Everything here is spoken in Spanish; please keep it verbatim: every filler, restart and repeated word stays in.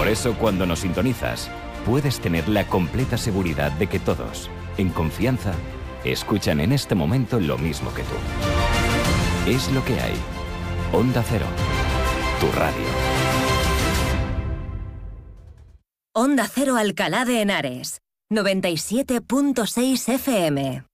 eso, cuando nos sintonizas, puedes tener la completa seguridad de que todos, en confianza, escuchan en este momento lo mismo que tú. Es lo que hay. Onda Cero, tu radio. Onda Cero Alcalá de Henares, noventa y siete punto seis F M.